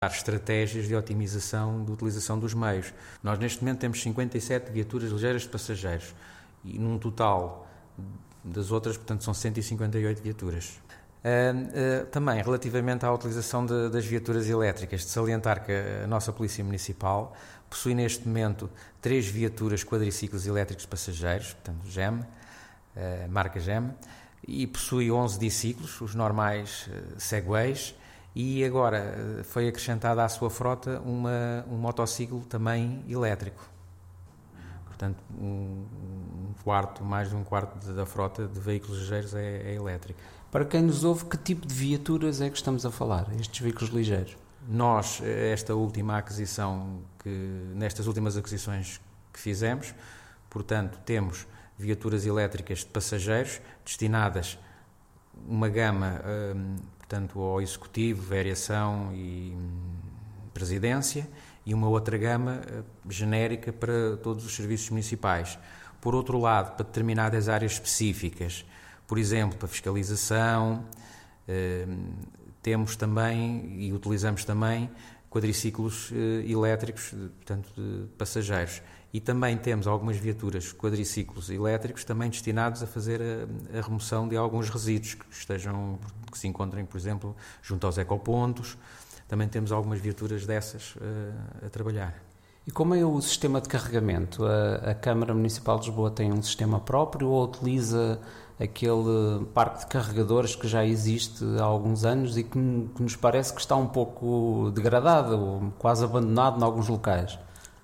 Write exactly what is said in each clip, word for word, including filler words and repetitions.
estratégias de otimização da utilização dos meios. Nós neste momento temos cinquenta e sete viaturas ligeiras de passageiros e num total das outras, portanto, são cento e cinquenta e oito viaturas. Uh, uh, também, relativamente à utilização de, das viaturas elétricas, de salientar que a nossa Polícia Municipal possui neste momento três viaturas quadriciclos elétricos de passageiros, portanto, G E M, uh, marca G E M, e possui onze diciclos, os normais uh, Segways, e agora uh, foi acrescentada à sua frota uma, um motociclo também elétrico. Portanto, um, um quarto, mais de um quarto da frota de veículos ligeiros é, é elétrica. Para quem nos ouve, que tipo de viaturas é que estamos a falar, estes veículos ligeiros? Nós, esta última aquisição, que, nestas últimas aquisições que fizemos, portanto, temos viaturas elétricas de passageiros destinadas uma gama, hum, portanto, ao executivo, variação e hum, presidência, e uma outra gama hum, genérica para todos os serviços municipais. Por outro lado, para determinadas áreas específicas, por exemplo, para fiscalização, eh, temos também e utilizamos também quadriciclos eh, elétricos, portanto, de passageiros. E também temos algumas viaturas quadriciclos elétricos também destinados a fazer a, a remoção de alguns resíduos que estejam, que se encontrem, por exemplo, junto aos ecopontos. Também temos algumas viaturas dessas eh, a trabalhar. E como é o sistema de carregamento? A, a Câmara Municipal de Lisboa tem um sistema próprio ou utiliza aquele parque de carregadores que já existe há alguns anos e que, que nos parece que está um pouco degradado, ou quase abandonado em alguns locais?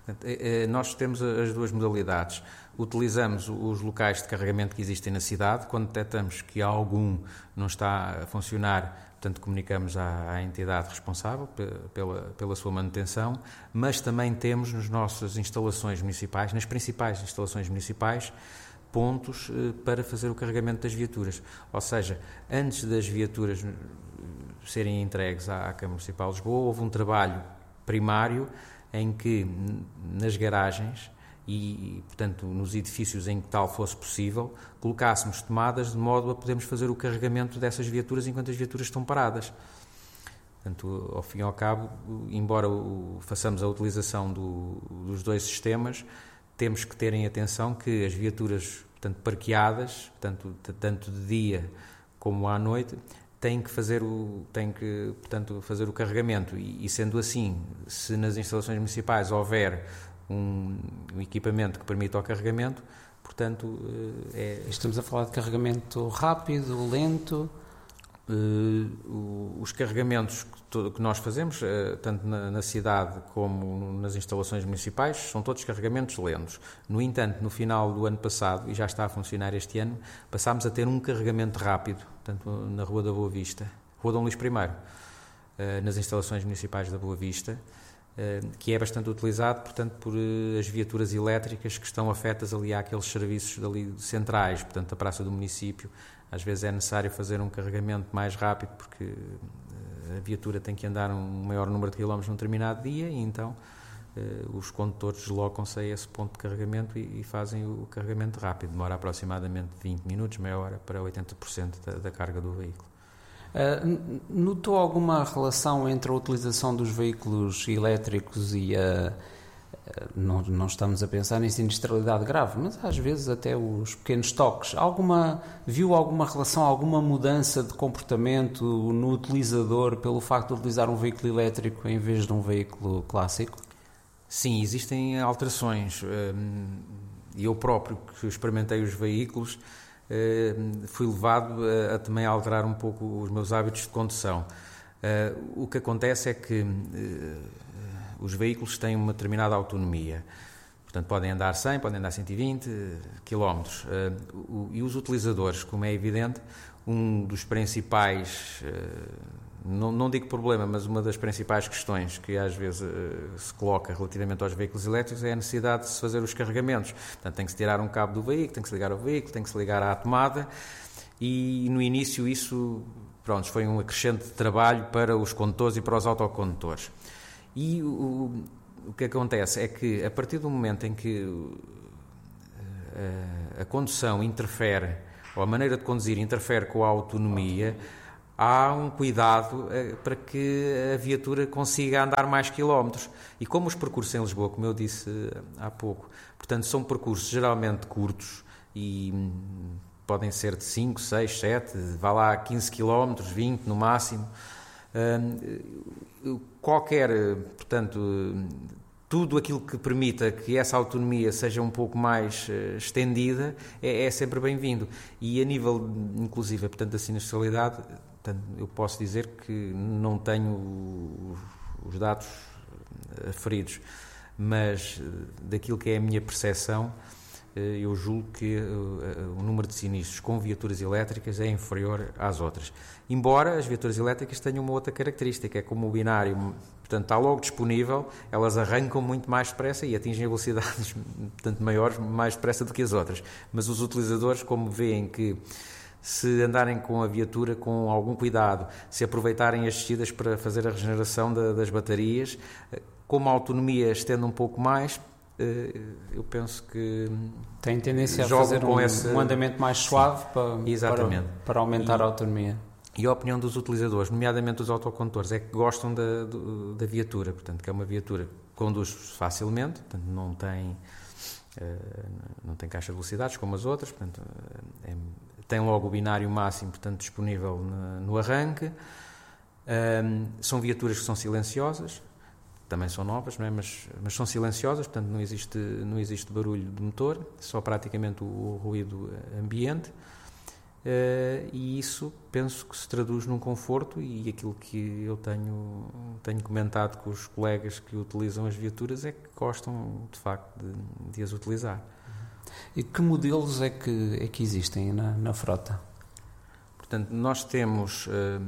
Nós temos as duas modalidades. Utilizamos os locais de carregamento que existem na cidade. Quando detectamos que algum não está a funcionar, portanto, comunicamos à, à entidade responsável pela, pela sua manutenção, mas também temos nas nossas instalações municipais, nas principais instalações municipais, pontos para fazer o carregamento das viaturas. Ou seja, antes das viaturas serem entregues à Câmara Municipal de Lisboa, houve um trabalho primário em que nas garagens e, portanto, nos edifícios em que tal fosse possível, colocássemos tomadas de modo a podermos fazer o carregamento dessas viaturas enquanto as viaturas estão paradas. Portanto, ao fim e ao cabo, embora o, façamos a utilização do, dos dois sistemas, temos que ter em atenção que as viaturas, portanto, parqueadas, tanto, tanto de dia como à noite, têm que fazer o, têm que, portanto, fazer o carregamento. E, e sendo assim, se nas instalações municipais houver um, um equipamento que permita o carregamento, portanto, é... Estamos a falar de carregamento rápido, lento... Uh, os carregamentos que, to, que nós fazemos, uh, tanto na, na cidade como nas instalações municipais, são todos carregamentos lentos. No entanto, no final do ano passado, e já está a funcionar este ano, passámos a ter um carregamento rápido, portanto, na Rua da Boa Vista, Rua Dom Luís I, uh, nas instalações municipais da Boa Vista, uh, que é bastante utilizado, portanto, por uh, as viaturas elétricas que estão afetas ali àqueles serviços dali centrais, portanto, da Praça do Município. Às vezes é necessário fazer um carregamento mais rápido porque a viatura tem que andar um maior número de quilómetros num determinado dia e então uh, os condutores deslocam-se a esse ponto de carregamento e, e fazem o carregamento rápido. Demora aproximadamente vinte minutos, meia hora, para oitenta por cento da, da carga do veículo. Uh, notou alguma relação entre a utilização dos veículos elétricos e a... Não, não estamos a pensar em sinistralidade grave, mas às vezes até os pequenos toques. Alguma, viu alguma relação, alguma mudança de comportamento no utilizador pelo facto de utilizar um veículo elétrico em vez de um veículo clássico? Sim, existem alterações. Eu próprio, que experimentei os veículos, fui levado a, a também alterar um pouco os meus hábitos de condução. O que acontece é que os veículos têm uma determinada autonomia, portanto podem andar cem, podem andar cento e vinte quilómetros, e os utilizadores, como é evidente, um dos principais, não, não digo problema, mas uma das principais questões que às vezes se coloca relativamente aos veículos elétricos é a necessidade de se fazer os carregamentos. Portanto, tem que se tirar um cabo do veículo, tem que se ligar ao veículo, tem que se ligar à tomada, e no início isso, pronto, foi um acrescente de trabalho para os condutores e para os autocondutores. E o, o que acontece é que, a partir do momento em que a, a condução interfere, ou a maneira de conduzir interfere com a autonomia, há um cuidado eh, para que a viatura consiga andar mais quilómetros. E como os percursos em Lisboa, como eu disse eh, há pouco, portanto, são percursos geralmente curtos e hum, podem ser de cinco, seis, sete, vá lá quinze quilómetros, vinte no máximo. Hum, qualquer, portanto, tudo aquilo que permita que essa autonomia seja um pouco mais uh, estendida é, é sempre bem-vindo. E a nível, inclusive, portanto, da sinistralidade, portanto, eu posso dizer que não tenho os dados aferidos, mas daquilo que é a minha percepção, eu julgo que o número de sinistros com viaturas elétricas é inferior às outras. Embora as viaturas elétricas tenham uma outra característica, é como o binário, portanto, está logo disponível, elas arrancam muito mais depressa e atingem velocidades portanto, maiores, mais depressa do que as outras. Mas os utilizadores, como veem que se andarem com a viatura com algum cuidado, se aproveitarem as descidas para fazer a regeneração da, das baterias, como a autonomia estende um pouco mais, eu penso que tem tendência a fazer um, esse... um andamento mais suave para, Exatamente. para, para aumentar e, a autonomia. E a opinião dos utilizadores, nomeadamente dos autocondutores, é que gostam da, da viatura, portanto, que é uma viatura que conduz facilmente, portanto, não tem, não tem caixa de velocidades como as outras, portanto, é, tem logo o binário máximo, portanto, disponível no, no arranque, são viaturas que são silenciosas, também são novas, não é? mas, mas são silenciosas, portanto não existe, não existe barulho de motor, só praticamente o, o ruído ambiente, uh, e isso penso que se traduz num conforto, e aquilo que eu tenho, tenho comentado com os colegas que utilizam as viaturas é que gostam de facto de, de as utilizar. E que modelos é que, é que existem na, na frota? Portanto, nós temos, uh,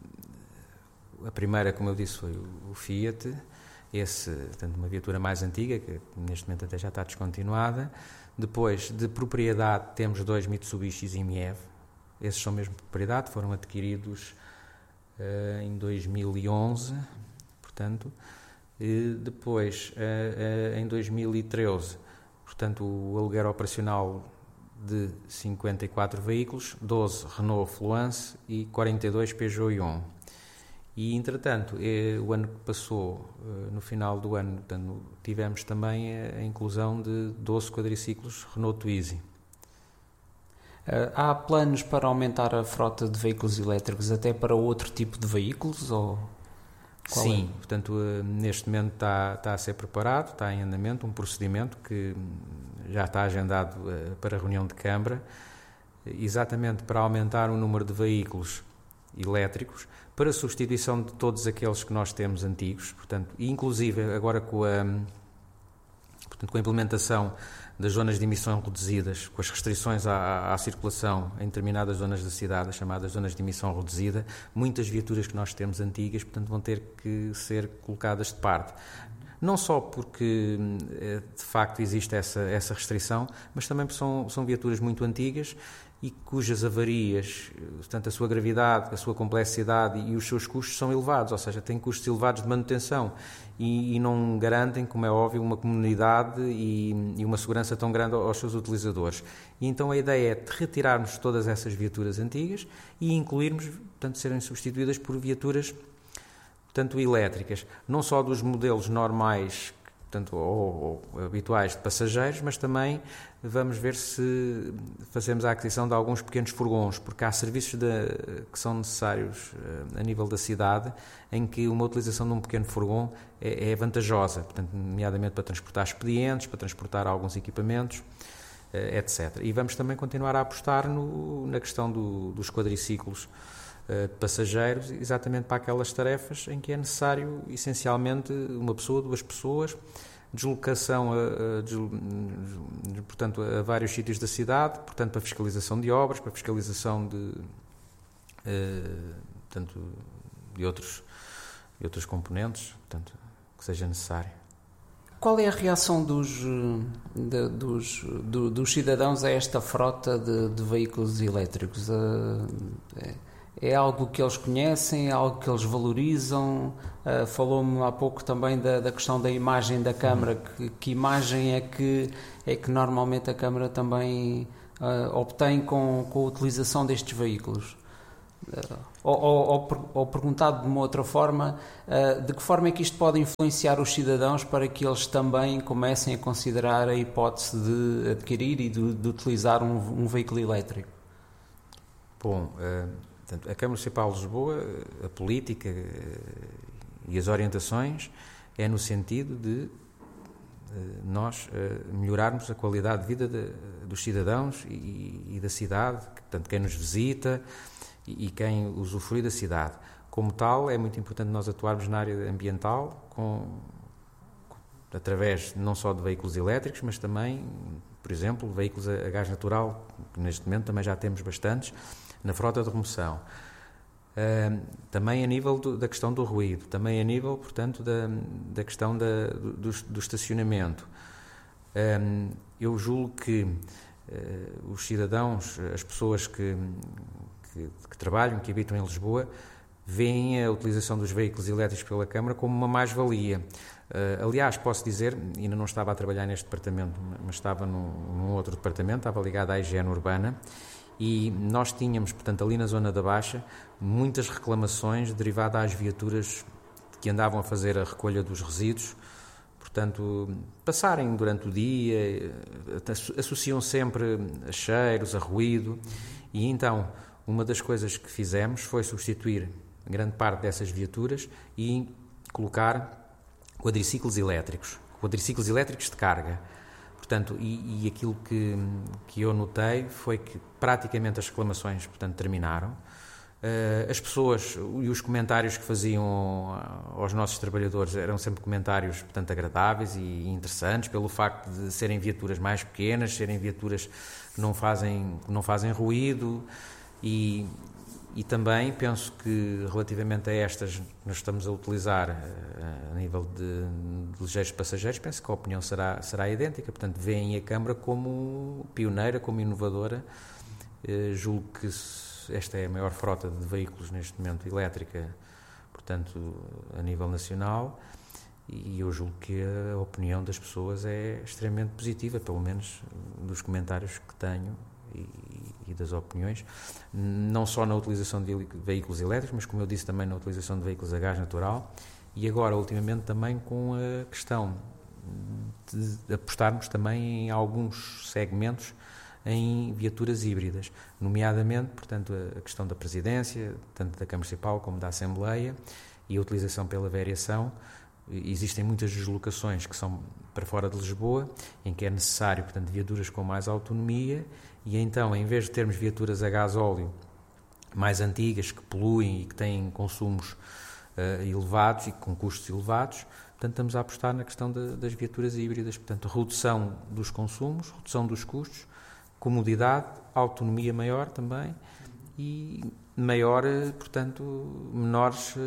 a primeira, como eu disse, foi o, o Fiat. Esse, portanto, uma viatura mais antiga, que neste momento até já está descontinuada. Depois, de propriedade, temos dois Mitsubishis M E V. Esses são mesmo de propriedade, foram adquiridos uh, em dois mil e onze, portanto. E depois, uh, uh, em dois mil e treze, portanto, o aluguer operacional de cinquenta e quatro veículos, doze Renault Fluence e quarenta e dois Peugeot Ion. E, entretanto, o ano que passou, no final do ano, portanto, tivemos também a inclusão de doze quadriciclos Renault Twizy. Há planos para aumentar a frota de veículos elétricos até para outro tipo de veículos? Ou qual Sim, é? Portanto, neste momento está, está a ser preparado, está em andamento um procedimento que já está agendado para a reunião de Câmara, exatamente para aumentar o número de veículos elétricos, para a substituição de todos aqueles que nós temos antigos, portanto, e inclusive agora com a, portanto, com a implementação das zonas de emissão reduzidas, com as restrições à, à circulação em determinadas zonas da cidade, as chamadas zonas de emissão reduzida, muitas viaturas que nós temos antigas, portanto, vão ter que ser colocadas de parte. Não só porque, de facto, existe essa, essa restrição, mas também porque são, são viaturas muito antigas e cujas avarias, portanto, a sua gravidade, a sua complexidade e os seus custos são elevados, ou seja, têm custos elevados de manutenção e, e não garantem, como é óbvio, uma comunidade e, e uma segurança tão grande aos seus utilizadores. E então a ideia é de retirarmos todas essas viaturas antigas e incluirmos, portanto, serem substituídas por viaturas, portanto, elétricas, não só dos modelos normais, portanto, ou, ou habituais de passageiros, mas também vamos ver se fazemos a aquisição de alguns pequenos furgões, porque há serviços de, que são necessários a nível da cidade, em que uma utilização de um pequeno furgão é, é vantajosa, portanto, nomeadamente para transportar expedientes, para transportar alguns equipamentos, etcétera. E vamos também continuar a apostar no, na questão do, dos quadriciclos de passageiros, exatamente para aquelas tarefas em que é necessário, essencialmente, uma pessoa, duas pessoas, deslocação a, a, portanto, a vários sítios da cidade, portanto, para fiscalização de obras, para fiscalização de, portanto, de, outros, de outros componentes, portanto, que seja necessário. Qual é a reação dos, de, dos, do, dos cidadãos a esta frota de, de veículos elétricos? É, É algo que eles conhecem, é algo que eles valorizam? Uh, falou-me há pouco também da, da questão da imagem da Câmara. Que, que imagem é que, é que normalmente a Câmara também uh, obtém com, com a utilização destes veículos? Ou, ou, ou, ou perguntado de uma outra forma, de que forma é que isto pode influenciar os cidadãos para que eles também comecem a considerar a hipótese de adquirir e de, de utilizar um, um veículo elétrico? Bom, portanto, a Câmara Municipal de Lisboa, a política e as orientações é no sentido de nós melhorarmos a qualidade de vida de, dos cidadãos e, e da cidade, portanto, quem nos visita e quem usufrui da cidade. Como tal, é muito importante nós atuarmos na área ambiental, com, através não só de veículos elétricos, mas também, por exemplo, veículos a gás natural, que neste momento também já temos bastantes, na frota de remoção. Uh, também a nível do, da questão do ruído, também a nível, portanto, da, da questão da, do, do estacionamento. Uh, eu julgo que uh, os cidadãos, as pessoas que Que, que trabalham, que habitam em Lisboa, veem a utilização dos veículos elétricos pela Câmara como uma mais-valia. Uh, aliás, posso dizer, ainda não estava a trabalhar neste departamento, mas estava num, num outro departamento, estava ligado à higiene urbana, e nós tínhamos, portanto, ali na zona da Baixa, muitas reclamações derivadas às viaturas que andavam a fazer a recolha dos resíduos, portanto, passarem durante o dia, associam sempre a cheiros, a ruído, e então uma das coisas que fizemos foi substituir grande parte dessas viaturas e colocar quadriciclos elétricos, quadriciclos elétricos de carga. Portanto, e, e aquilo que, que eu notei foi que praticamente as reclamações, portanto, terminaram. Uh, as pessoas e os comentários que faziam aos nossos trabalhadores eram sempre comentários, portanto, agradáveis e interessantes, pelo facto de serem viaturas mais pequenas, serem viaturas que não fazem, não fazem ruído. E, e também penso que relativamente a estas que nós estamos a utilizar a, a nível de, de ligeiros passageiros, penso que a opinião será, será idêntica. Portanto, veem a Câmara como pioneira, como inovadora. Eh, julgo que esta é a maior frota de veículos neste momento elétrica, portanto, a nível nacional, e eu julgo que a opinião das pessoas é extremamente positiva, pelo menos dos comentários que tenho e, e das opiniões, não só na utilização de veículos elétricos, mas, como eu disse, também na utilização de veículos a gás natural, e agora, ultimamente, também com a questão de apostarmos também em alguns segmentos em viaturas híbridas, nomeadamente, portanto, a questão da presidência, tanto da Câmara Municipal como da Assembleia, e a utilização pela variação. Existem muitas deslocações que são para fora de Lisboa, em que é necessário, portanto, viaturas com mais autonomia, e então, em vez de termos viaturas a gás óleo mais antigas, que poluem e que têm consumos uh, elevados e com custos elevados, portanto, estamos a apostar na questão de, das viaturas híbridas, portanto, redução dos consumos, redução dos custos, comodidade, autonomia maior também e maior, portanto, menores, uh,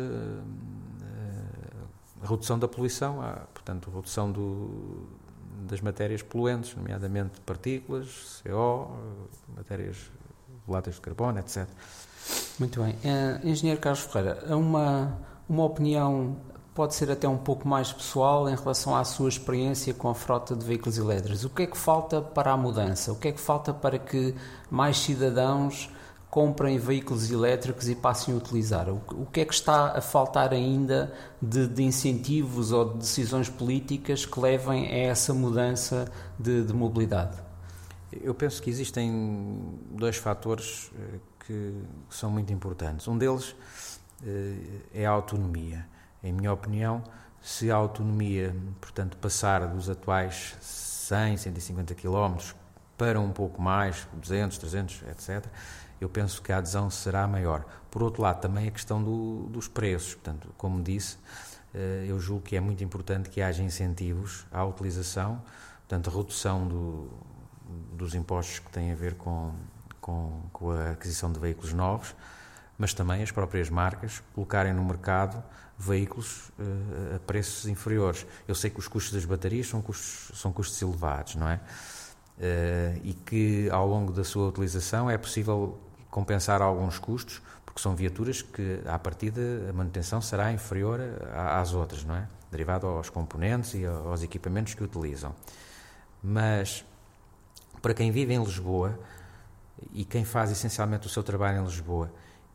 uh, redução da poluição, uh, portanto, redução do, das matérias poluentes, nomeadamente partículas, C O, uh, matérias voláteis de carbono, etcétera. Muito bem. Uh, Engenheiro Carlos Ferreira, uma, uma opinião pode ser até um pouco mais pessoal em relação à sua experiência com a frota de veículos elétricos. O que é que falta para a mudança? O que é que falta para que mais cidadãos comprem veículos elétricos e passem a utilizar? O que é que está a faltar ainda de, de incentivos ou de decisões políticas que levem a essa mudança de, de mobilidade? Eu penso que existem dois fatores que são muito importantes. Um deles é a autonomia. Em minha opinião, se a autonomia, portanto, passar dos atuais cem, cento e cinquenta quilómetros para um pouco mais, duzentos, trezentos, etcétera, eu penso que a adesão será maior. Por outro lado, também a questão do, dos preços. Portanto, como disse, eu julgo que é muito importante que haja incentivos à utilização, portanto, a redução do, dos impostos que têm a ver com, com, com a aquisição de veículos novos, mas também as próprias marcas colocarem no mercado veículos uh, a preços inferiores. Eu sei que os custos das baterias são custos, são custos elevados, não é? Uh, e que ao longo da sua utilização é possível compensar alguns custos, porque são viaturas que, à partida, a manutenção será inferior às outras, não é? Derivado aos componentes e aos equipamentos que utilizam. Mas, para quem vive em Lisboa e quem faz essencialmente o seu trabalho em Lisboa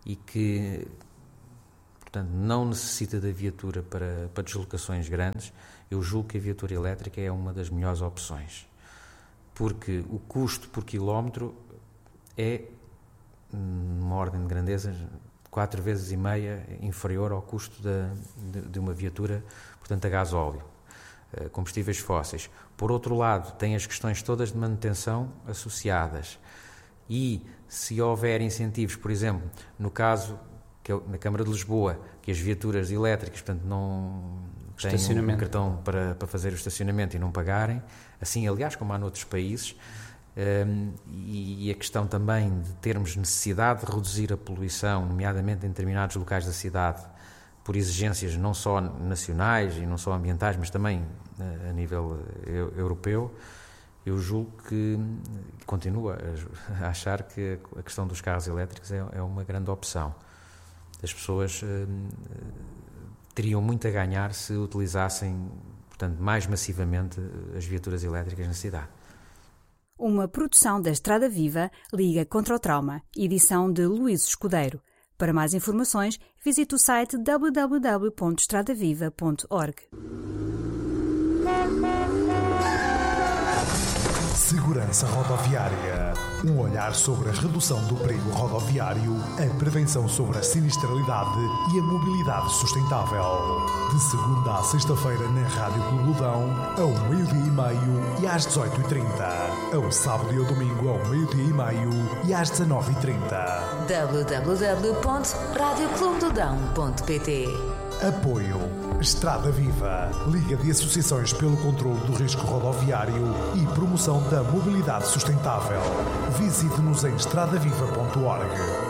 e que, portanto, não necessita da viatura para, para deslocações grandes, eu julgo que a viatura elétrica é uma das melhores opções. Porque o custo por quilómetro é, numa ordem de grandeza, quatro vezes e meia inferior ao custo da, de, de uma viatura, portanto, a gasóleo, combustíveis fósseis. Por outro lado, tem as questões todas de manutenção associadas. E se houver incentivos, por exemplo, no caso que é na Câmara de Lisboa, que as viaturas elétricas, portanto, não têm um cartão para, para fazer o estacionamento e não pagarem, assim, aliás, como há noutros países, um, e, e a questão também de termos necessidade de reduzir a poluição, nomeadamente em determinados locais da cidade, por exigências não só nacionais e não só ambientais, mas também a, a nível europeu, eu julgo que continuo a achar que a questão dos carros elétricos é, é uma grande opção. As pessoas eh, teriam muito a ganhar se utilizassem, portanto, mais massivamente as viaturas elétricas na cidade. Uma produção da Estrada Viva, Liga contra o Trauma, edição de Luís Escudeiro. Para mais informações, visite o site w w w ponto estrada viva ponto org. Segurança Rodoviária. Um olhar sobre a redução do perigo rodoviário, a prevenção sobre a sinistralidade e a mobilidade sustentável. De segunda a sexta-feira na Rádio Clubudão, ao meio-dia e meio e às dezoito e trinta. Ao sábado e ao domingo, ao meio-dia e meio e às dezanove e trinta. w w w ponto rádio clubudão ponto p t. Apoio Estrada Viva, Liga de Associações pelo Controlo do Risco Rodoviário e Promoção da Mobilidade Sustentável. Visite-nos em estrada viva ponto org.